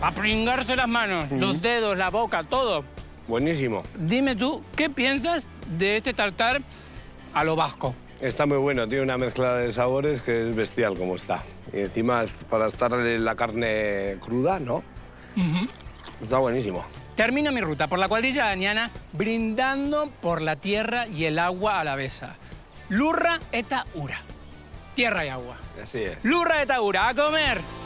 para pringarse las manos, los dedos, la boca, todo. Buenísimo. Dime tú, ¿qué piensas de este tartar a lo vasco? Está muy bueno, tiene una mezcla de sabores que es bestial como está. Y encima, para estar la carne cruda, ¿no? Está buenísimo. Termino mi ruta por la cuadrilla de Añana brindando por la tierra y el agua a la vez. Lurra eta ura. Tierra y agua. Así es. Lurra eta ura. ¡A comer!